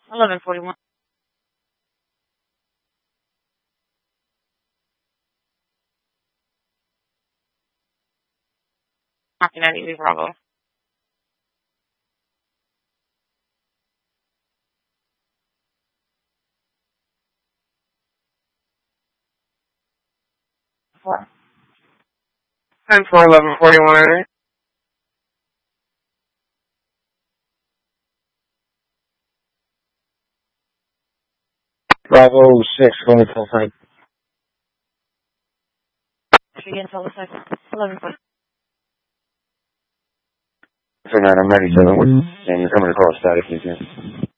1141. Knocking at Easy Bravo. Four. 10-4-11-41. Bravo 6, going full site. Begin full site. 1141. So now I'm ready, so we're coming across static, you can.